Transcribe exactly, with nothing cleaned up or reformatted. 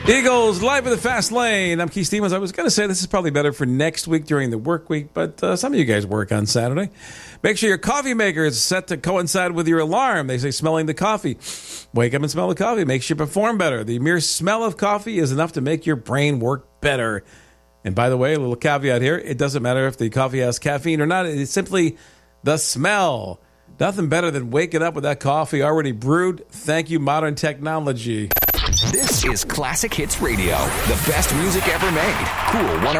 Eagles, live in the fast lane. I'm Keith Stevens. I was going to say this is probably better for next week during the work week, but uh, some of you guys work on Saturday. Make sure your coffee maker is set to coincide with your alarm. They say smelling the coffee. Wake up and smell the coffee. Makes you perform better. The mere smell of coffee is enough to make your brain work better. And by the way, a little caveat here. It doesn't matter if the coffee has caffeine or not. It's simply the smell. Nothing better than waking up with that coffee already brewed. Thank you, modern technology. This is Classic Hits Radio, the best music ever made. Cool one oh